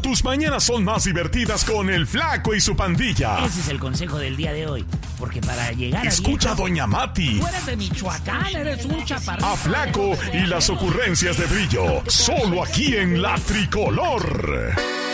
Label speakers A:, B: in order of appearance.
A: tus mañanas son más divertidas con el Flaco y su pandilla.
B: Ese es el consejo del día de hoy. Porque para llegar
A: Escucha
B: a
A: a Doña Mati.
B: Tú eres de Michoacán, eres un chaparrito.
A: A Flaco y las ocurrencias de Brillo. Solo aquí en La Tricolor.